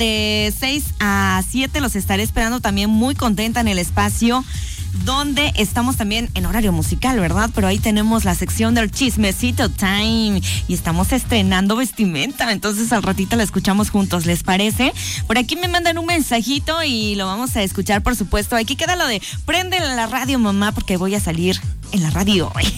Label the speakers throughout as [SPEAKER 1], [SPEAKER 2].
[SPEAKER 1] de 6 a 7 los estaré esperando también muy contenta en el espacio donde estamos también en horario musical, ¿verdad? Pero ahí tenemos la sección del Chismecito Time y estamos estrenando vestimenta, entonces al ratito la escuchamos juntos, ¿les parece? Por aquí me mandan un mensajito y lo vamos a escuchar, por supuesto. Aquí queda lo de prende la radio, mamá, porque voy a salir en la radio hoy.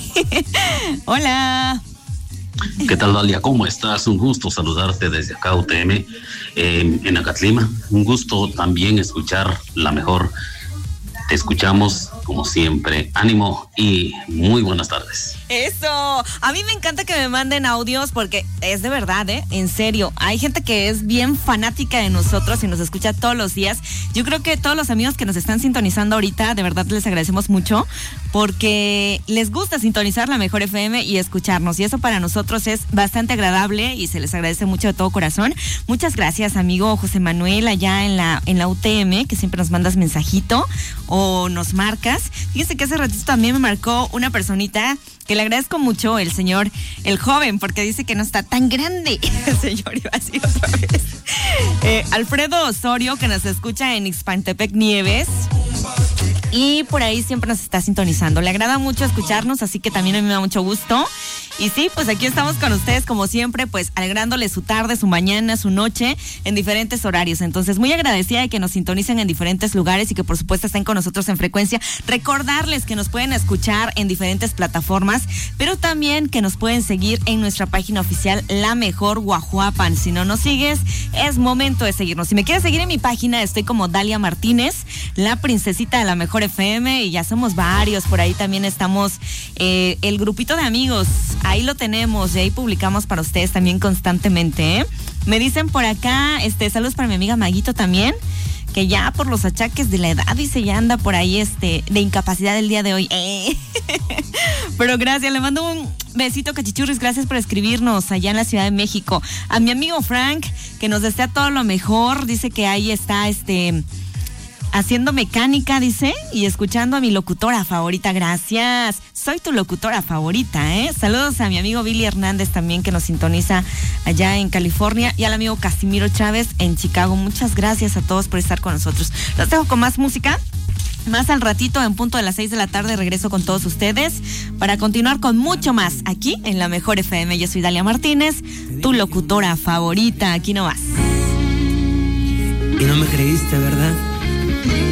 [SPEAKER 1] Hola.
[SPEAKER 2] ¿Qué tal, Dalia? ¿Cómo estás? Un gusto saludarte desde acá, UTM, en Acatlima. Un gusto también escuchar la mejor. Te escuchamos como siempre. Ánimo y muy buenas tardes.
[SPEAKER 1] Eso, a mí me encanta que me manden audios porque es de verdad, en serio, hay gente que es bien fanática de nosotros y nos escucha todos los días. Yo creo que todos los amigos que nos están sintonizando ahorita, de verdad les agradecemos mucho porque les gusta sintonizar la Mejor FM y escucharnos, y eso para nosotros es bastante agradable y se les agradece mucho de todo corazón. Muchas gracias, amigo José Manuel, allá en la UTM, que siempre nos mandas mensajito o nos marcas. Fíjense que hace ratito también me marcó una personita que le agradezco mucho, el señor, el joven, porque dice que no está tan grande. El señor iba así otra vez. Alfredo Osorio, que nos escucha en Ixpantepec Nieves. Y por ahí siempre nos está sintonizando. Le agrada mucho escucharnos, así que también a mí me da mucho gusto. Y sí, pues aquí estamos con ustedes como siempre, pues alegrándole su tarde, su mañana, su noche, en diferentes horarios. Entonces, muy agradecida de que nos sintonicen en diferentes lugares y que por supuesto estén con nosotros en frecuencia. Recordarles que nos pueden escuchar en diferentes plataformas, pero también que nos pueden seguir en nuestra página oficial La Mejor Guajuapan. Si no nos sigues, es momento de seguirnos. Si me quieres seguir en mi página, estoy como Dalia Martínez, la princesita de La Mejor FM, y ya somos varios. Por ahí también estamos el grupito de amigos. Ahí lo tenemos y ahí publicamos para ustedes también constantemente, ¿eh? Me dicen por acá, saludos para mi amiga Maguito también, que ya por los achaques de la edad, dice, ya anda por ahí de incapacidad el día de hoy. Pero gracias, le mando un besito, cachichurris, gracias por escribirnos allá en la Ciudad de México. A mi amigo Frank, que nos desea todo lo mejor, dice que ahí está haciendo mecánica, dice, y escuchando a mi locutora favorita. Gracias, soy tu locutora favorita, ¿eh? Saludos a mi amigo Billy Hernández también, que nos sintoniza allá en California, y al amigo Casimiro Chávez en Chicago. Muchas gracias a todos por estar con nosotros. Los dejo con más música. Más al ratito, en punto de las 6 de la tarde, regreso con todos ustedes para continuar con mucho más aquí en La Mejor FM. Yo soy Dalia Martínez, tu locutora favorita. Aquí nomás.
[SPEAKER 3] Y no me creíste, ¿verdad?